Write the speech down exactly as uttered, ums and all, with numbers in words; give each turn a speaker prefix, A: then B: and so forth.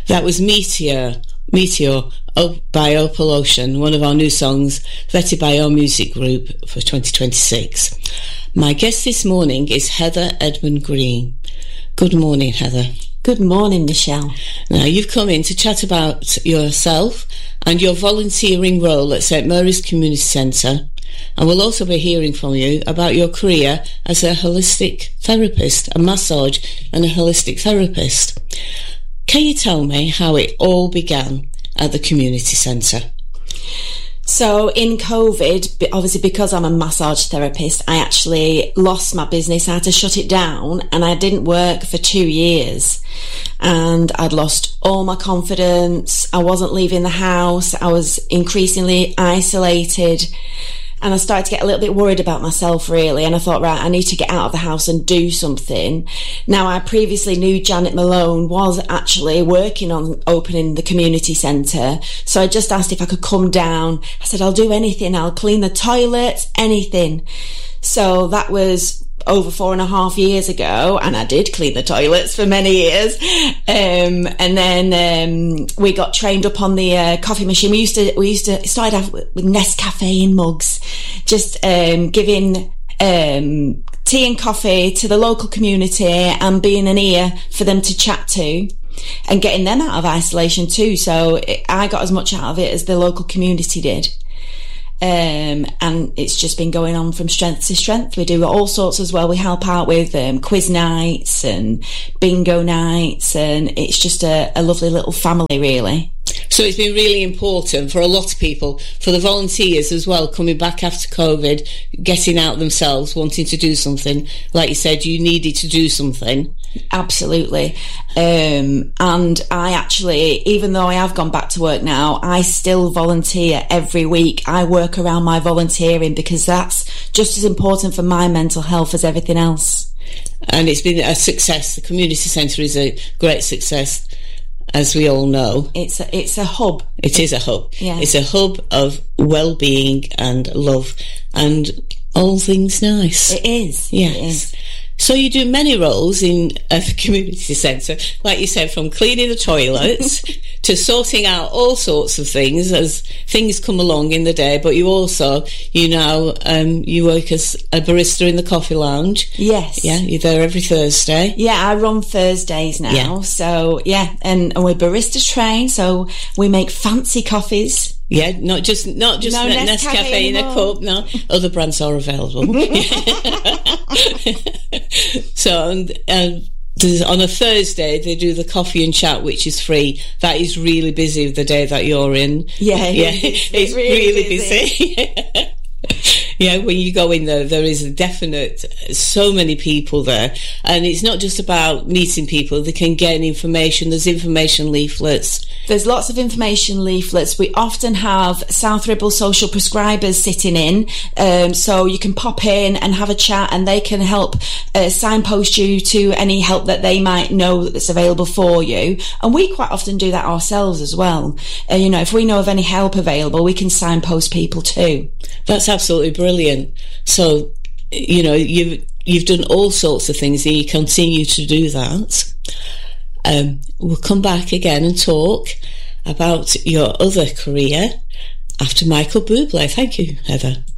A: That was Meteor, Meteor oh, by Opal Ocean, one of our new songs vetted by our music group for twenty twenty-six. My guest this morning is Heather Edmund Green. Good morning, Heather.
B: Good morning, Michelle.
A: Now, you've come in to chat about yourself and your volunteering role at St Mary's Community Centre, and we'll also be hearing from you about your career as a holistic therapist, a massage and a holistic therapist. Can you tell me how it all began at the community centre?
B: So in COVID, obviously because I'm a massage therapist, I actually lost my business. I had to shut it down and I didn't work for two years. And I'd lost all my confidence. I wasn't leaving the house. I was increasingly isolated. And I started to get a little bit worried about myself, really. And I thought, right, I need to get out of the house and do something. Now, I previously knew Janet Malone was actually working on opening the community centre. So I just asked if I could come down. I said, I'll do anything. I'll clean the toilets, anything. So that was over four and a half years ago, and I did clean the toilets for many years. Um, and then um, we got trained up on the uh, coffee machine. We used to we used to started off with, with Nescafe in mugs, just um, giving um, tea and coffee to the local community and being an ear for them to chat to, and getting them out of isolation too. So it, I got as much out of it as the local community did. Um, and it's just been going on from strength to strength. We do all sorts as well. We help out with um, quiz nights and bingo nights, and it's just a, a lovely little family, really.
A: So it's been really important for a lot of people, for the volunteers as well, coming back after COVID, getting out themselves, wanting to do something. Like you said, you needed to do something.
B: Absolutely. Um, and I actually, even though I have gone back to work now, I still volunteer every week. I work around my volunteering because that's just as important for my mental health as everything else.
A: And it's been a success. The community centre is a great success, as we all know.
B: It's a, it's a hub.
A: It is a hub.
B: Yeah.
A: It's a hub of well-being and love and all things nice.
B: It is.
A: Yes.
B: It is.
A: So you do many roles in a community centre, like you said, from cleaning the toilets to sorting out all sorts of things as things come along in the day. But you also, you know, um, you work as a barista in the coffee lounge.
B: Yes.
A: Yeah, you're there every Thursday.
B: Yeah, I run Thursdays now.
A: Yeah.
B: So, yeah, and, and we're barista trained, so we make fancy coffees.
A: Yeah, not just not just
B: no
A: Nescafe, Nescafe in a cup. No, other brands are available. So, and, and on a Thursday they do the coffee and chat, which is free. That is really busy the day that you're in.
B: Yeah,
A: yeah,
B: it's,
A: it's
B: really,
A: really
B: busy.
A: busy. Yeah, when you go in there, there is a definite, so many people there. And it's not just about meeting people. They can gain information. There's information leaflets.
B: There's lots of information leaflets. We often have South Ribble social prescribers sitting in. Um, so you can pop in and have a chat, and they can help uh, signpost you to any help that they might know that's available for you. And we quite often do that ourselves as well. Uh, you know, if we know of any help available, we can signpost people too.
A: That's absolutely brilliant. So, you know, you've you've done all sorts of things, and you continue to do that. Um, we'll come back again and talk about your other career after Michael Bublé. Thank you, Heather.